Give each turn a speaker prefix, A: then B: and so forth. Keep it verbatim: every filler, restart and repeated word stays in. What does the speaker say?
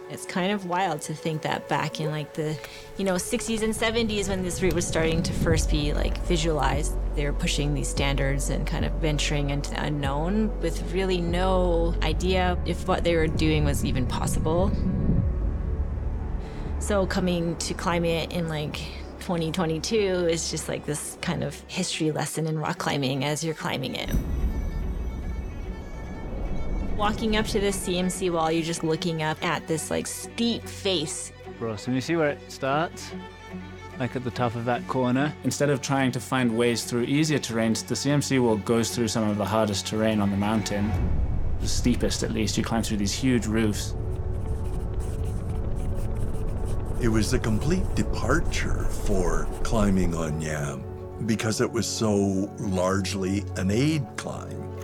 A: It's kind of wild to think that back in like the, you know, sixties and seventies when this route was starting to first be like visualized, they were pushing these standards and kind of venturing into the unknown with really no idea if what they were doing was even possible. So coming to climb it in like twenty twenty-two is just like this kind of history lesson in rock climbing as you're climbing it. Walking up to this C M C wall, you're just looking up at this like steep face.
B: Ross, and you see where it starts? Like at the top of that corner?
C: Instead of trying to find ways through easier terrains, the C M C wall goes through some of the hardest terrain on the mountain. The steepest, at least. You climb through these huge roofs.
D: It was a complete departure for climbing on Yam because it was so largely an aid climb.